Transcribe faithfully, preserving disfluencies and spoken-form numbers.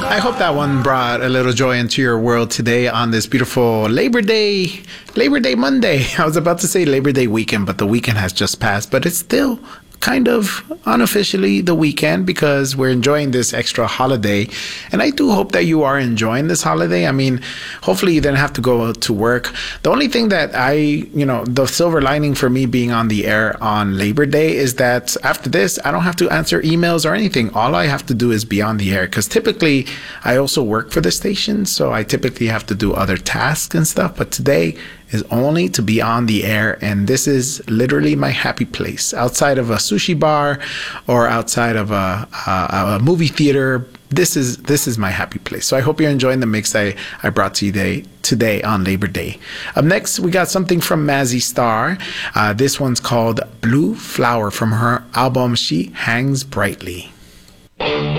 I hope that one brought a little joy into your world today on this beautiful Labor Day, Labor Day Monday. I was about to say Labor Day weekend, but the weekend has just passed, but it's still kind of unofficially the weekend because we're enjoying this extra holiday. And I do hope that you are enjoying this holiday. I mean, hopefully you didn't have to go to work. The only thing that I, you know, the silver lining for me being on the air on Labor Day is that after this, I don't have to answer emails or anything. All I have to do is be on the air because typically I also work for the station. So I typically have to do other tasks and stuff. But today is only to be on the air, and this is literally my happy place. Outside of a sushi bar or outside of a, a, a movie theater, this is this is my happy place. So I hope you're enjoying the mix I, I brought to you today, today on Labor Day. Up next, we got something from Mazzy Star. Uh, this one's called Blue Flower from her album She Hangs Brightly.